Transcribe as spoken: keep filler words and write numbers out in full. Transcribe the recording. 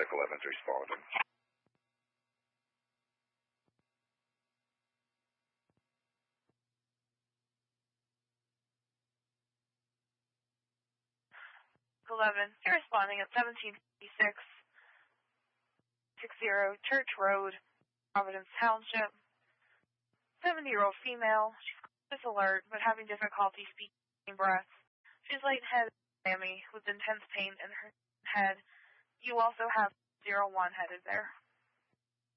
Medical Evans responding. eleven, you're responding at seventeen fifty-six, sixty Church Road, Providence Township. seventy-year-old female. She's conscious alert, but having difficulty speaking breath. She's lightheaded, Sammy, with intense pain in her head. You also have zero one headed there.